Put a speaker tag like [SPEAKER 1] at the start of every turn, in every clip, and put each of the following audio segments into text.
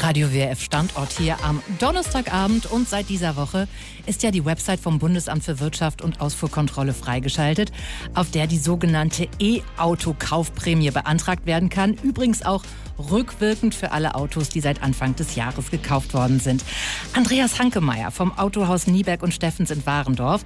[SPEAKER 1] Radio WRF Standort hier am Donnerstagabend, und seit dieser Woche ist ja die Website vom Bundesamt für Wirtschaft und Ausfuhrkontrolle freigeschaltet, auf der die sogenannte E-Auto-Kaufprämie beantragt werden kann. Übrigens auch rückwirkend für alle Autos, die seit Anfang des Jahres gekauft worden sind. Andreas Hankemeyer vom Autohaus Nieberg und Steffens in Warendorf.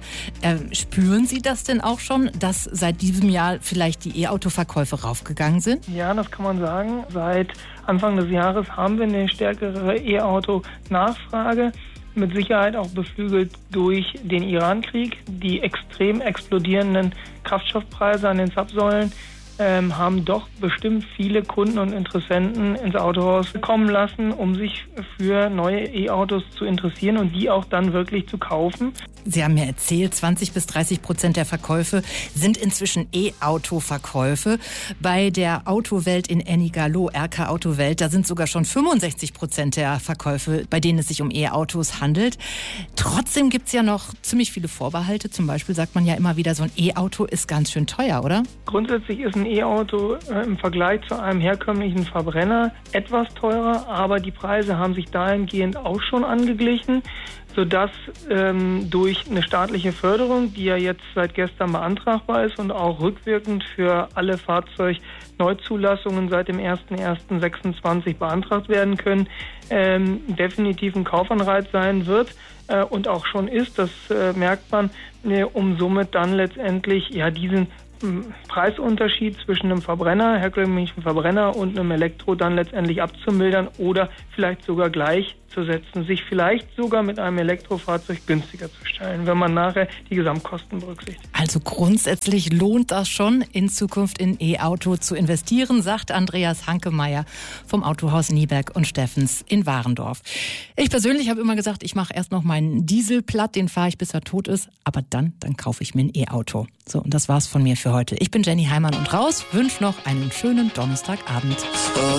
[SPEAKER 1] Spüren Sie das denn auch schon, dass seit diesem Jahr vielleicht die E-Auto-Verkäufe raufgegangen sind?
[SPEAKER 2] Ja, das kann man sagen. Seit Anfang des Jahres haben wir eine stärkere E-Auto-Nachfrage. Mit Sicherheit auch beflügelt durch den Iran-Krieg. Die extrem explodierenden Kraftstoffpreise an den Zapfsäulen haben doch bestimmt viele Kunden und Interessenten ins Autohaus kommen lassen, um sich für neue E-Autos zu interessieren und die auch dann wirklich zu kaufen.
[SPEAKER 1] Sie haben mir erzählt, 20-30% der Verkäufe sind inzwischen E-Auto-Verkäufe. Bei der Autowelt in Ennigerloh, RK Autowelt, da sind sogar schon 65% der Verkäufe, bei denen es sich um E-Autos handelt. Trotzdem gibt es ja noch ziemlich viele Vorbehalte. Zum Beispiel sagt man ja immer wieder, so ein E-Auto ist ganz schön teuer, oder?
[SPEAKER 2] Grundsätzlich ist ein E-Auto im Vergleich zu einem herkömmlichen Verbrenner etwas teurer, aber die Preise haben sich dahingehend auch schon angeglichen, sodass durch eine staatliche Förderung, die ja jetzt seit gestern beantragbar ist und auch rückwirkend für alle Fahrzeugneuzulassungen seit dem 01.01.26 beantragt werden können, definitiv ein Kaufanreiz sein wird und auch schon ist. Das merkt man, um somit dann letztendlich diesen Preisunterschied zwischen einem Verbrenner, herkömmlichen Verbrenner und einem Elektro dann letztendlich abzumildern oder vielleicht sogar gleichzusetzen, sich vielleicht sogar mit einem Elektrofahrzeug günstiger zu stellen, wenn man nachher die Gesamtkosten berücksichtigt.
[SPEAKER 1] Also grundsätzlich lohnt das schon, in Zukunft in E-Auto zu investieren, sagt Andreas Hankemeyer vom Autohaus Nieberg und Steffens in Warendorf. Ich persönlich habe immer gesagt, ich mache erst noch meinen Diesel platt, den fahre ich bis er tot ist, aber dann kaufe ich mir ein E-Auto. So, und das war's von mir für heute. Ich bin Jenny Heimann und raus, wünsche noch einen schönen Donnerstagabend.